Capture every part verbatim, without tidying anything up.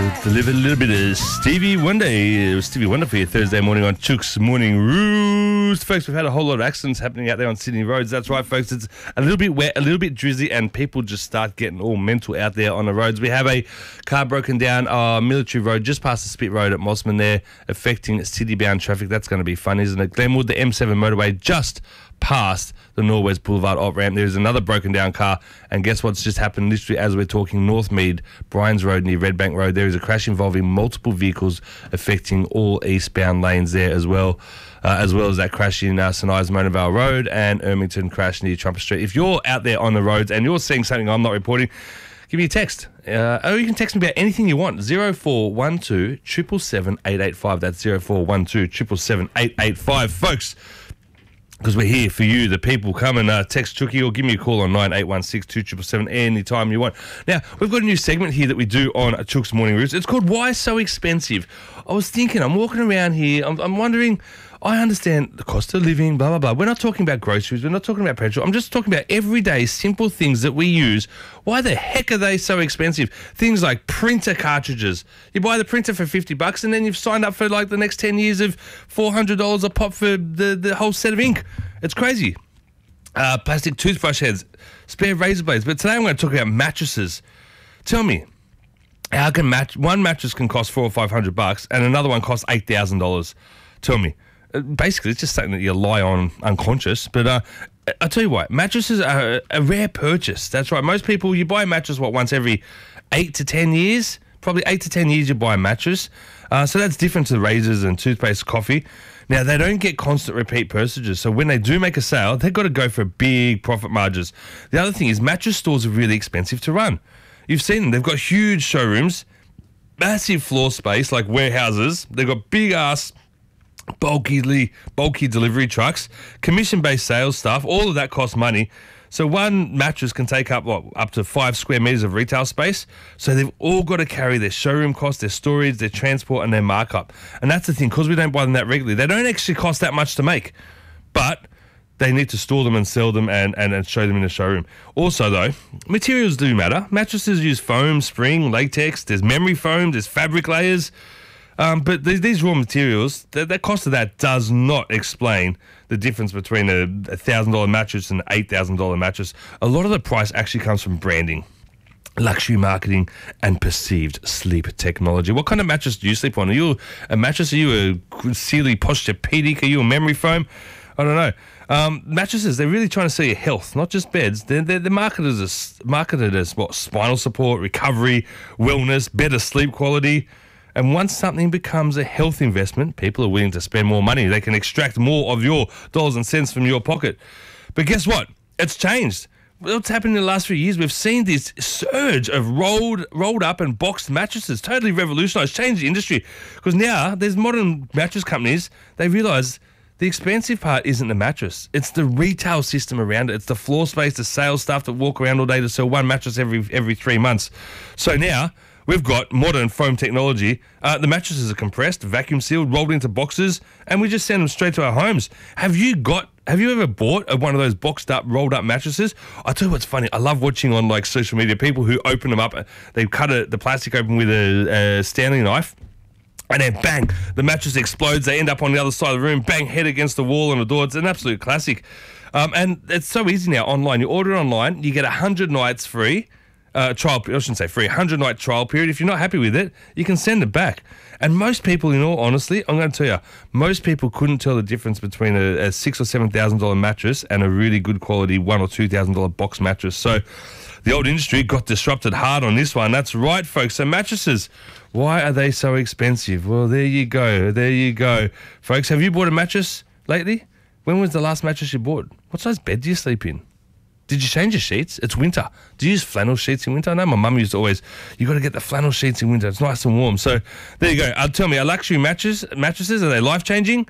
Deliver a little bit of Stevie Wonder. Stevie Wonder for you Thursday morning on Chook's Morning Roost. Folks, we've had a whole lot of accidents happening out there on Sydney roads. That's right, folks. It's a little bit wet, a little bit drizzly, and people just start getting all mental out there on the roads. We have a car broken down uh, Military Road, just past the Spit Road at Mossman there, affecting city-bound traffic. That's going to be fun, isn't it? Glenwood, the M seven motorway, just past the Norwest Boulevard off-ramp. There's another broken down car, and guess what's just happened literally as we're talking? Northmead, Bryans Road near Redbank Road. There is a crash involving multiple vehicles affecting all eastbound lanes there as well, uh, as well as that crash in uh, St Ives Mona Vale Road and Ermington crash near Trumpet Street. If you're out there on the roads and you're seeing something I'm not reporting, give me a text. Uh, or you can text me about anything you want. zero four one two, seven seven seven, eight eight five. That's zero four one two, seven seven seven, eight eight five. Folks, because we're here for you, the people. Come and uh, text Chooky or give me a call on nine eight one six, two seven seven seven anytime you want. Now, we've got a new segment here that we do on Chook's Morning Roost. It's called Why So Expensive? I was thinking, I'm walking around here, I'm, I'm wondering, I understand the cost of living, blah, blah, blah. We're not talking about groceries. We're not talking about petrol. I'm just talking about everyday simple things that we use. Why the heck are they so expensive? Things like printer cartridges. You buy the printer for fifty bucks and then you've signed up for like the next ten years of four hundred dollars a pop for the, the whole set of ink. It's crazy. Uh, plastic toothbrush heads, spare razor blades. But today I'm going to talk about mattresses. Tell me, how can mat- one mattress can cost four or five hundred bucks and another one costs eight thousand dollars? Tell me. Basically, it's just something that you lie on unconscious. But uh, I'll tell you what, mattresses are a rare purchase. That's right. Most people, you buy a mattress, what, once every eight to ten years? Probably eight to ten years you buy a mattress. Uh, so that's different to razors and toothpaste, coffee. Now, they don't get constant repeat purchases. So when they do make a sale, they've got to go for big profit margins. The other thing is mattress stores are really expensive to run. You've seen them. They've got huge showrooms, massive floor space like warehouses. They've got big-ass bulky, bulky delivery trucks, commission-based sales staff. All of that costs money. So one mattress can take up what, up to five square metres of retail space. So they've all got to carry their showroom costs, their storage, their transport, and their markup. And that's the thing, because we don't buy them that regularly, they don't actually cost that much to make. But they need to store them and sell them and, and, and show them in the showroom. Also, though, materials do matter. Mattresses use foam, spring, latex. There's memory foam. There's fabric layers. Um, but these, these raw materials, the, the cost of that does not explain the difference between a one thousand dollars mattress and an eight thousand dollars mattress. A lot of the price actually comes from branding, luxury marketing, and perceived sleep technology. What kind of mattress do you sleep on? Are you a mattress? Are you a Sealy Posturepedic? Are you a memory foam? I don't know. Um, mattresses, they're really trying to sell you health, not just beds. They're, they're, they're marketed as, marketed as what? Spinal support, recovery, wellness, better sleep quality. And once something becomes a health investment, people are willing to spend more money. They can extract more of your dollars and cents from your pocket. But guess what? It's changed. What's happened in the last few years? We've seen this surge of rolled rolled up and boxed mattresses, totally revolutionised, changed the industry. Because now there's modern mattress companies, they realise the expensive part isn't the mattress. It's the retail system around it. It's the floor space, the sales staff that walk around all day to sell one mattress every every three months. So now we've got modern foam technology. Uh, the mattresses are compressed, vacuum sealed, rolled into boxes, and we just send them straight to our homes. Have you got? Have you ever bought a, one of those boxed up, rolled up mattresses? I tell you what's funny. I love watching on like social media people who open them up. They cut a, the plastic open with a, a Stanley knife. And then bang, the mattress explodes. They end up on the other side of the room, bang, head against the wall and the door. It's an absolute classic. Um, and it's so easy now online. You order it online, you get one hundred nights free. Uh, trial, I shouldn't say free, one hundred night trial period. If you're not happy with it, you can send it back. And most people, in all honesty, I'm going to tell you, most people couldn't tell the difference between a, a six or seven thousand dollar mattress and a really good quality one or two thousand dollar box mattress. So the old industry got disrupted hard on this one. That's right, folks. So mattresses, why are they so expensive? Well, there you go. There you go, folks. Have you bought a mattress lately? When was the last mattress you bought? What size bed do you sleep in? Did you change your sheets? It's winter. Do you use flannel sheets in winter? I know my mum used to always, you got to get the flannel sheets in winter. It's nice and warm. So there you go. Uh, tell me, are luxury mattress, mattresses, are they life-changing?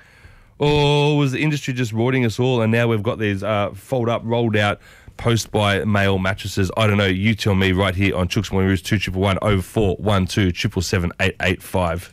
Or was the industry just rorting us all and now we've got these uh, fold-up, rolled-out, post-by-mail mattresses? I don't know. You tell me right here on Chook's Morning Roost, two one one, oh four one two, seven seven seven, eight eight five.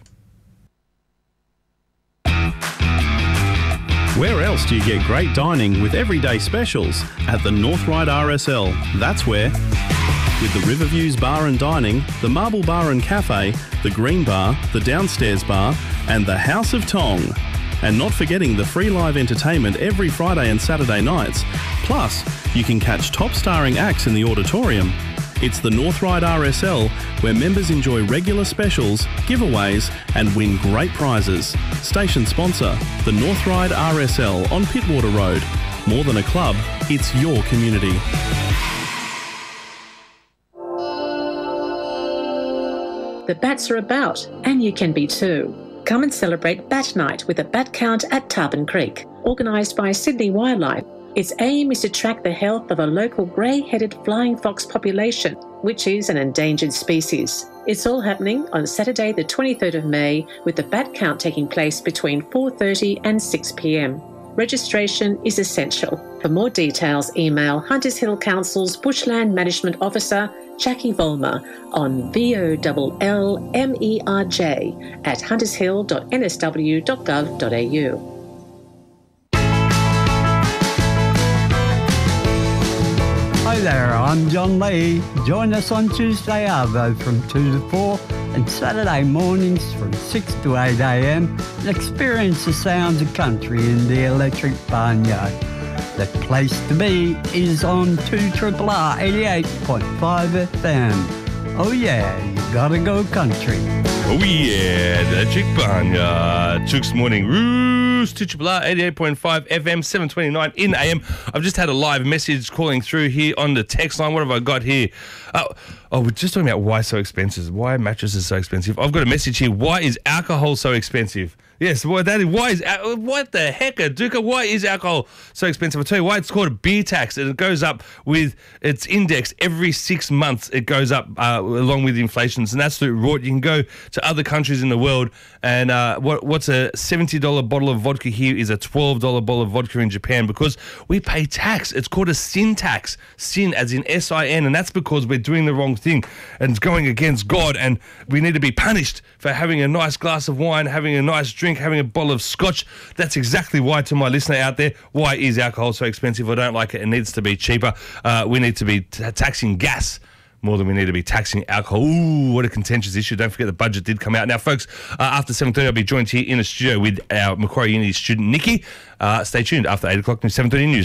Where else do you get great dining with everyday specials? At the North Ryde R S L. That's where. with the Riverviews Bar and Dining, the Marble Bar and Cafe, the Green Bar, the Downstairs Bar and the House of Tong. And not forgetting the free live entertainment every Friday and Saturday nights. Plus, you can catch top starring acts in the auditorium. It's the Northride R S L, where members enjoy regular specials, giveaways and win great prizes. Station sponsor, the Northride R S L on Pittwater Road. More than a club, it's your community. The bats are about, and you can be too. Come and celebrate Bat Night with a bat count at Tarpon Creek, organised by Sydney Wildlife. Its aim is to track the health of a local grey-headed flying fox population, which is an endangered species. It's all happening on Saturday the twenty-third of May, with the bat count taking place between four thirty and six p m. Registration is essential. For more details, email Hunters Hill Council's Bushland Management Officer, Jackie Volmer, on V O L L M E R J at huntershill dot n s w dot gov dot a u. Hi there, I'm John Lee. Join us on Tuesday Arvo from two to four and Saturday mornings from six to eight a m and experience the sounds of country in the Electric Barnyard. The place to be is on two R R R eighty-eight point five F M. Oh yeah, you gotta go country. Oh yeah, the Electric Barnyard. Chooks Morning Roost, two R R R eighty-eight point five F M, seven twenty-nine in A M. I've just had a live message calling through here on the text line. What have I got here? Oh, oh, we're just talking about why so expensive. Why mattresses so expensive. I've got a message here. Why is alcohol so expensive? Yes, well, that is, why is, what the heck, Duka, why is alcohol so expensive? I'll tell you why. It's called a beer tax, and it goes up with its index every six months. It goes up uh, along with inflation. It's an absolute rort. You can go to other countries in the world, and uh, what, what's a seventy dollars bottle of vodka here is a twelve dollars bottle of vodka in Japan, because we pay tax. It's called a sin tax. Sin as in S I N, and that's because we're doing the wrong thing, and it's going against God, and we need to be punished for having a nice glass of wine, having a nice drink, having a bottle of scotch. That's exactly why, to my listener out there, why is alcohol so expensive? I don't like it. It needs to be cheaper. Uh, we need to be t- taxing gas more than we need to be taxing alcohol. Ooh, what a contentious issue. Don't forget the budget did come out. Now, folks, uh, after seven thirty, I'll be joined here in the studio with our Macquarie Uni student, Nikki. Uh, stay tuned after eight o'clock news, seven thirty news.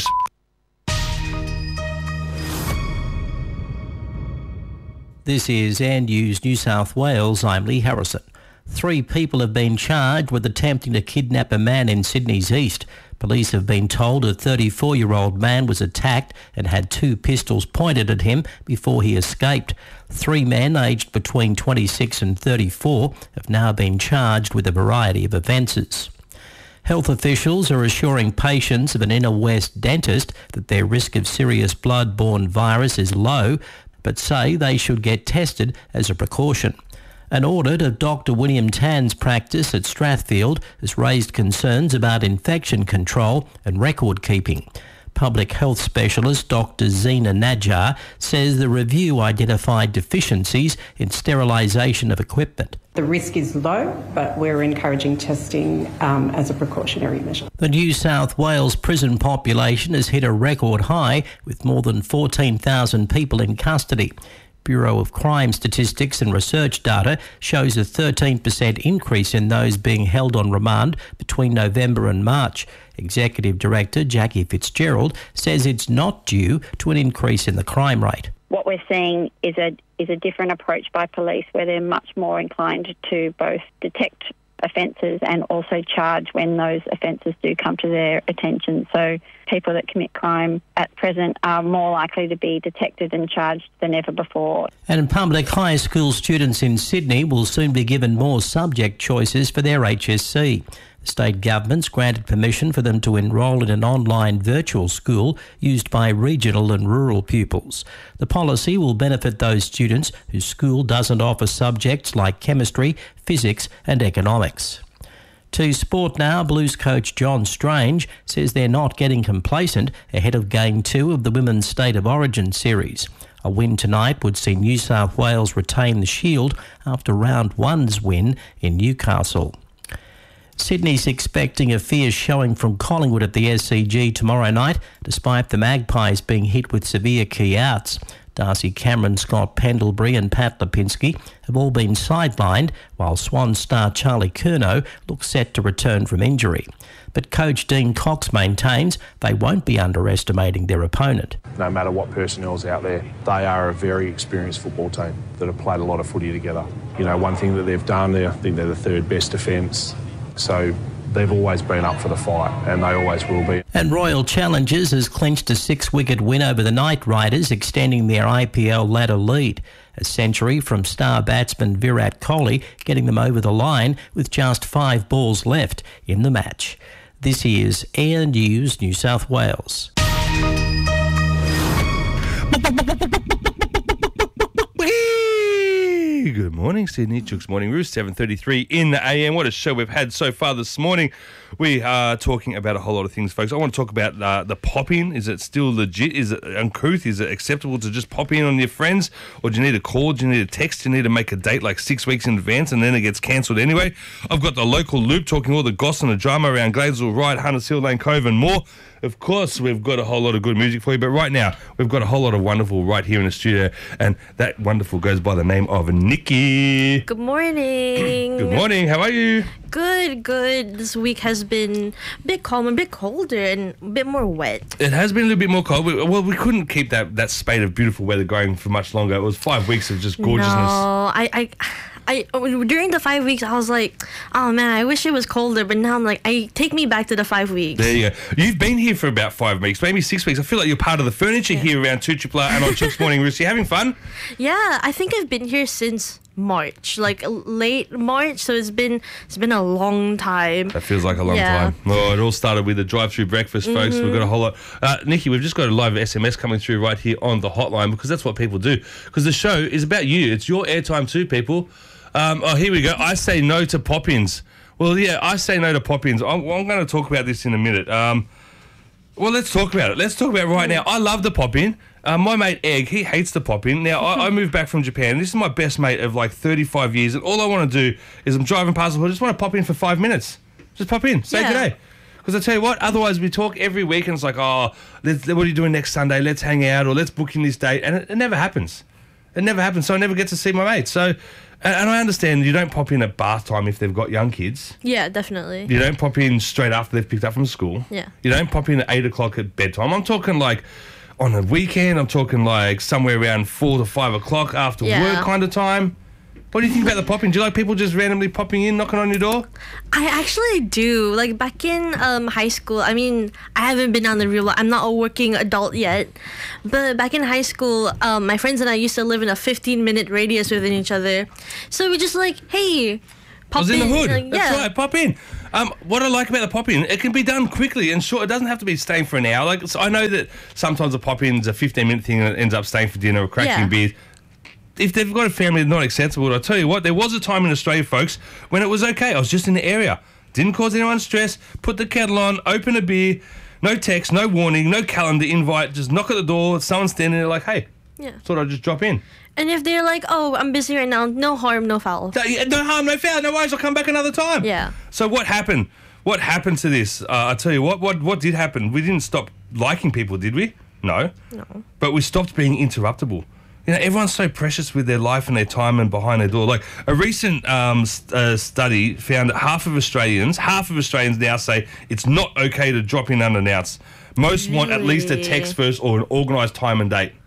This is Air News New South Wales. I'm Lee Harrison. Three people have been charged with attempting to kidnap a man in Sydney's east. Police have been told a thirty-four-year-old man was attacked and had two pistols pointed at him before he escaped. Three men aged between twenty-six and thirty-four have now been charged with a variety of offences. Health officials are assuring patients of an inner west dentist that their risk of serious blood-borne virus is low, but say they should get tested as a precaution. An audit of Doctor William Tan's practice at Strathfield has raised concerns about infection control and record keeping. Public health specialist Doctor Zena Najjar says the review identified deficiencies in sterilisation of equipment. The risk is low, but we're encouraging testing um, as a precautionary measure. The New South Wales prison population has hit a record high with more than fourteen thousand people in custody. Bureau of Crime Statistics and Research data shows a thirteen percent increase in those being held on remand between November and March. Executive Director Jackie Fitzgerald says it's not due to an increase in the crime rate. What we're seeing is a is a different approach by police, where they're much more inclined to both detect offences and also charge when those offences do come to their attention. So people that commit crime at present are more likely to be detected and charged than ever before. And public high school students in Sydney will soon be given more subject choices for their H S C. The state government's granted permission for them to enrol in an online virtual school used by regional and rural pupils. The policy will benefit those students whose school doesn't offer subjects like chemistry, physics and economics. To sport now, Blues coach John Strange says they're not getting complacent ahead of Game two of the Women's State of Origin series. A win tonight would see New South Wales retain the shield after round one's win in Newcastle. Sydney's expecting a fierce showing from Collingwood at the S C G tomorrow night, despite the Magpies being hit with severe key outs. Darcy Cameron, Scott Pendlebury and Pat Lipinski have all been sidelined, while Swan star Charlie Curnow looks set to return from injury. But coach Dean Cox maintains they won't be underestimating their opponent. No matter what personnel's out there, they are a very experienced football team that have played a lot of footy together. You know, one thing that they've done, they I think they're the third best defence. So they've always been up for the fight, and they always will be. And Royal Challengers has clinched a six-wicket win over the Knight Riders, extending their I P L ladder lead. A century from star batsman Virat Kohli, getting them over the line with just five balls left in the match. This is Air News New South Wales. Good morning, Sydney. Chooks Morning Roost, seven thirty-three in the A M. What a show we've had so far this morning. We are talking about a whole lot of things, folks. I want to talk about uh, the pop-in. Is it still legit? Is it uncouth? Is it acceptable to just pop in on your friends? Or do you need a call? Do you need a text? Do you need to make a date like six weeks in advance and then it gets cancelled anyway? I've got the local loop talking all the goss and the drama around Gladesville Ride, Hunters Hill, Lane Cove and more. Of course, we've got a whole lot of good music for you, but right now, we've got a whole lot of wonderful right here in the studio, and that wonderful goes by the name of Nikki. Good morning. Good morning. How are you? Good, good. This week has been a bit calm, a bit colder, and a bit more wet. It has been a little bit more cold. We, well, we couldn't keep that, that spate of beautiful weather going for much longer. It was five weeks of just gorgeousness. No, I... I I, during the five weeks, I was like, oh man, I wish it was colder. But now I'm like, I take me back to the five weeks. There you go. You've been here for about five weeks, maybe six weeks. I feel like you're part of the furniture yeah. here around two Triple R and on Chooks Morning Roost. You having fun? Yeah, I think I've been here since March, like late March. So it's been it's been a long time. That feels like a long yeah. time. Well, it all started with a drive-through breakfast, folks. Mm-hmm. We've got a whole lot. Uh, Nikki, we've just got a live S M S coming through right here on the hotline because that's what people do. Because the show is about you. It's your airtime too, people. Um, oh, here we go. I say no to pop-ins. Well, yeah, I say no to pop-ins. I'm, I'm going to talk about this in a minute. Um, well, let's talk about it. Let's talk about it right now. I love the pop-in. Uh, my mate Egg, he hates the pop-in. Now, I, I moved back from Japan. This is my best mate of like thirty-five years, and all I want to do is I'm driving past, I just want to pop in for five minutes. Just pop in. Say yeah. good day. Because I tell you what, otherwise we talk every week, and it's like, oh, let's, what are you doing next Sunday? Let's hang out, or let's book in this date. And it, it never happens. It never happens, so I never get to see my mate. So... And I understand you don't pop in at bath time if they've got young kids. Yeah, definitely. You don't pop in straight after they've picked up from school. Yeah. You don't pop in at eight o'clock at bedtime. I'm talking like on a weekend. I'm talking like somewhere around four to five o'clock after yeah. work kind of time. What do you think about the popping? Do you like people just randomly popping in, knocking on your door? I actually do. Like back in um, high school, I mean, I haven't been on the real life. I'm not a working adult yet. But back in high school, um, my friends and I used to live in a fifteen minute radius within each other. So we just like, hey, pop I was in, in the hood. Like, That's yeah. right, pop in. Um, what I like about the pop-in, it can be done quickly and short. It doesn't have to be staying for an hour. Like so I know that sometimes a pop-in's a fifteen minute thing and it ends up staying for dinner or cracking Yeah. beers. If they've got a family that's not acceptable, I'll tell you what, there was a time in Australia, folks, when it was okay. I was just in the area. Didn't cause anyone stress. Put the kettle on, open a beer, no text, no warning, no calendar invite. Just knock at the door, someone's standing there like, hey, Yeah. thought I'd just drop in. And if they're like, oh, I'm busy right now, no harm, no foul. No, no harm, no foul, no worries, I'll come back another time. Yeah. So what happened? What happened to this? Uh, I'll tell you what, what, what did happen. We didn't stop liking people, did we? No. No. But we stopped being interruptible. You know, everyone's so precious with their life and their time and behind their door. Like a recent um, st- uh, study found that half of Australians, half of Australians now say it's not okay to drop in unannounced. Most want at least a Really? text first or an organised time and date.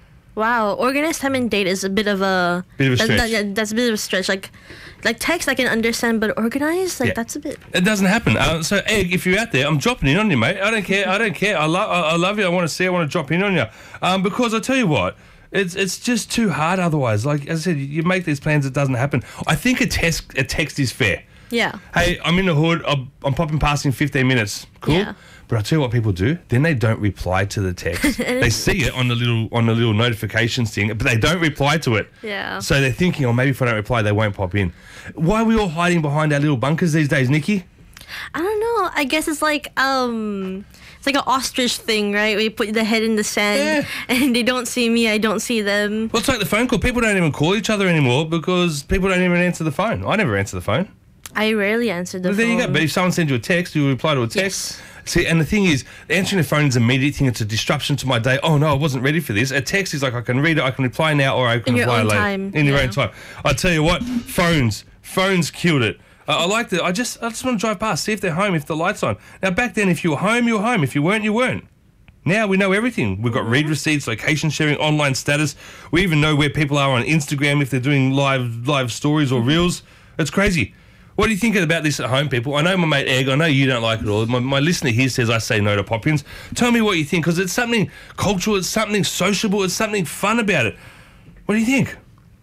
Wow, organized time and date is a bit of a Bit of a that- stretch. that- that's a bit of a stretch. Like, like text I can understand, but organized, like Yeah. that's a bit. It doesn't happen. Uh, so, Egg, if you're out there, I'm dropping in on you, mate. I don't care. I don't care. I love. I, I love you. I want to see. I want to drop in on you. Um, because I tell you what, it's it's just too hard otherwise. Like as I said, you make these plans, it doesn't happen. I think a text a text is fair. Yeah. Hey, I'm in the hood. I'm, I'm popping past in fifteen minutes. Cool. Yeah. But I'll tell you what people do. Then they don't reply to the text. They see it on the little on the little notifications thing, but they don't reply to it. Yeah. So they're thinking, oh, maybe if I don't reply, they won't pop in. Why are we all hiding behind our little bunkers these days, Nikki? I don't know. I guess it's like um, it's like an ostrich thing, right? Where you put the head in the sand, Yeah. and they don't see me, I don't see them. Well, it's like the phone call. People don't even call each other anymore because people don't even answer the phone. I never answer the phone. I rarely answer the Well, phone. there you go. But if someone sends you a text, you reply to a text. Yes. See, and the thing is, answering the phone is an immediate thing. It's a disruption to my day. Oh, no, I wasn't ready for this. A text is like, I can read it, I can reply now, or I can In your reply own later. time, In your yeah. own time. I tell you what, phones. Phones killed it. I, I like that. I just, I just want to drive past, see if they're home, if the light's on. Now, back then, if you were home, you were home. If you weren't, you weren't. Now we know everything. We've got Mm-hmm. read receipts, location sharing, online status. We even know where people are on Instagram if they're doing live live stories or reels. It's crazy. What do you think about this at home, people? I know my mate Egg, I know you don't like it all. My, my listener here says I say no to pop-ins. Tell me what you think, because it's something cultural, it's something sociable, it's something fun about it. What do you think?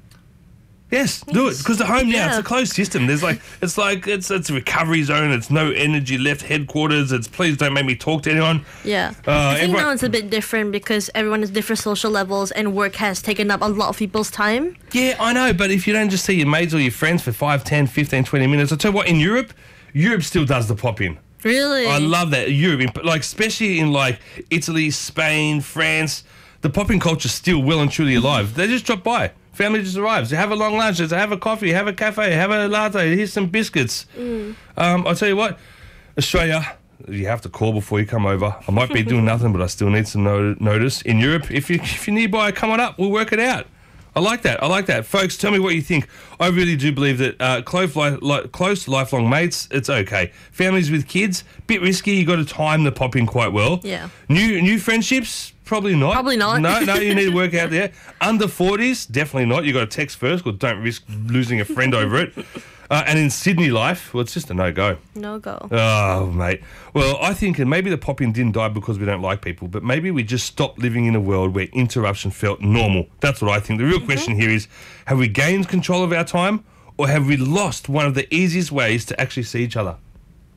Yes, do it. Because the home now, it's Yeah. a closed system. There's like, it's like, it's it's a recovery zone. It's no energy left headquarters. It's please don't make me talk to anyone. Yeah. Uh, I think everyone- now it's a bit different because everyone has different social levels and work has taken up a lot of people's time. Yeah, I know, but if you don't just see your mates or your friends for five, ten, fifteen, twenty minutes, I'll tell you what, in Europe, Europe still does the pop-in. Really? I love that. Europe, in- like especially in like Italy, Spain, France, the pop-in culture's still well and truly alive. They just drop by. Family just arrives. They have a long lunch. They have a coffee. Have a cafe. Have a latte. Here's some biscuits. Mm. Um, I'll tell you what, Australia, you have to call before you come over. I might be doing nothing, but I still need some no- notice. In Europe, if, you, if you're nearby, come on up. We'll work it out. I like that. I like that. Folks, tell me what you think. I really do believe that uh, close, li- li- close lifelong mates, it's okay. Families with kids, bit risky. You got to time the pop-in quite well. Yeah. New new friendships, probably not. Probably not. No, no, you need to work out there. Under forties, definitely not. You got to text first, because don't risk losing a friend over it. Uh, and in Sydney life, well, it's just a no-go. No go. Oh, mate. Well, I think and maybe the pop-in didn't die because we don't like people, but maybe we just stopped living in a world where interruption felt normal. That's what I think. The real question here is, have we gained control of our time, or have we lost one of the easiest ways to actually see each other?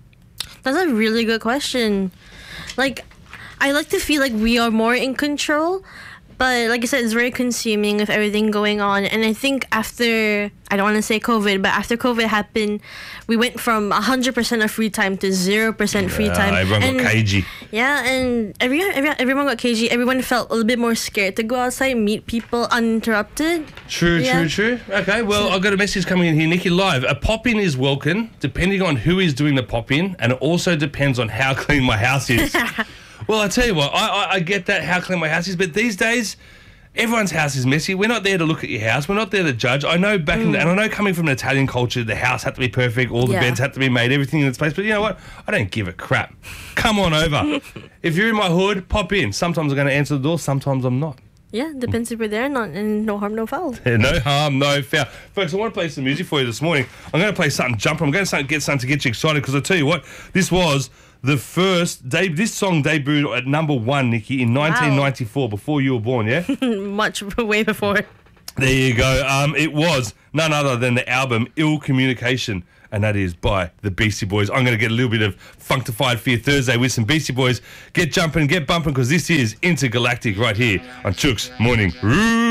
That's a really good question. Like, I like to feel like we are more in control, but like I said, it's very consuming with everything going on. And I think after, I don't want to say COVID, but after COVID happened, we went from one hundred percent of free time to zero percent free time. Uh, everyone and, got cagey. Yeah, and everyone, everyone, everyone got cagey. Everyone felt a little bit more scared to go outside and meet people uninterrupted. True, Yeah. true, true. Okay, well, I've got a message coming in here. Nikki, live. A pop-in is welcome, depending on who is doing the pop-in, and it also depends on how clean my house is. Well, I tell you what, I, I, I get that, how clean my house is, but these days, everyone's house is messy. We're not there to look at your house. We're not there to judge. I know back in the, and I know coming from an Italian culture, the house had to be perfect, all the Yeah. beds had to be made, everything in its place. But you know what? I don't give a crap. Come on over. If you're in my hood, pop in. Sometimes I'm going to answer the door, sometimes I'm not. Yeah, depends if we're there or not, and no harm, no foul. Yeah, no harm, no foul. Folks, I want to play some music for you this morning. I'm going to play something jumper. I'm going to get something to get you excited, because I tell you what, this was the first, de- this song debuted at number one, Nikki, in nineteen ninety-four, before you were born, yeah? Much way before. There you go. Um, it was none other than the album Ill Communication, and that is by the Beastie Boys. I'm going to get a little bit of Functified for your Thursday with some Beastie Boys. Get jumping, get bumping, because this is Intergalactic right here on Chooks Morning Room.